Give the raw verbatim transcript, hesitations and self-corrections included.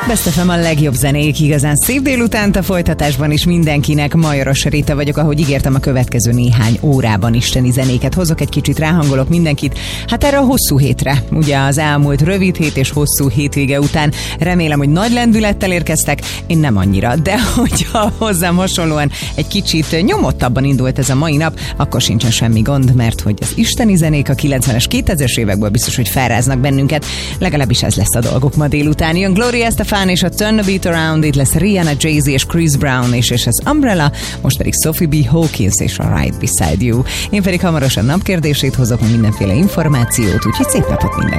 Best ef em a legjobb zenék, igazán szép délutánt a folytatásban is mindenkinek. Majoros Rita vagyok, ahogy ígértem, a következő néhány órában isteni zenéket hozok, egy kicsit ráhangolok mindenkit. Hát erre a hosszú hétre, ugye az elmúlt rövid hét és hosszú hétvége után remélem, hogy nagy lendülettel érkeztek, én nem annyira, de hogyha hozzám hasonlóan egy kicsit nyomottabban indult ez a mai nap, akkor sincsen semmi gond, mert hogy az isteni zenék a kilencvenes, kétezres évekből biztos, hogy felráznak bennünket, legalábbis ez lesz a dolgok ma délután. Jön Gloria Estefan és a Turn the Beat Around, itt lesz Rihanna, Jay-Z és Chris Brown és, és az Umbrella, most pedig Sophie B. Hawkins és a Right Beside You. Én pedig hamarosan napkérdését hozok, meg mindenféle információt, úgyhogy szép napot mindenki.